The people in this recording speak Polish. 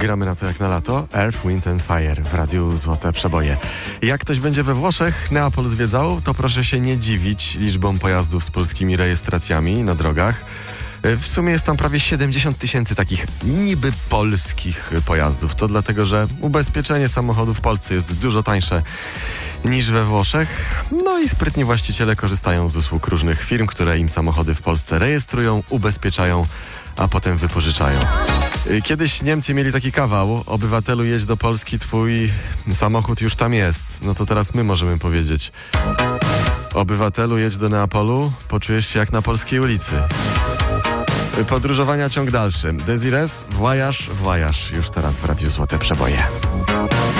Gramy na to jak na lato. Earth, Wind and Fire w Radiu Złote Przeboje. Jak ktoś będzie we Włoszech, Neapol zwiedzał, to proszę się nie dziwić liczbą pojazdów z polskimi rejestracjami na drogach. W sumie jest tam prawie 70 000 takich niby polskich pojazdów. To dlatego, że ubezpieczenie samochodu w Polsce jest dużo tańsze niż we Włoszech. No i sprytni właściciele korzystają z usług różnych firm, które im samochody w Polsce rejestrują, ubezpieczają, a potem wypożyczają. Kiedyś Niemcy mieli taki kawał: obywatelu, jedź do Polski, twój samochód już tam jest. No to teraz my możemy powiedzieć: obywatelu, jedź do Neapolu, poczujesz się jak na polskiej ulicy. Podróżowania ciąg dalszy. Desires, voyage, już teraz w Radiu Złote Przeboje.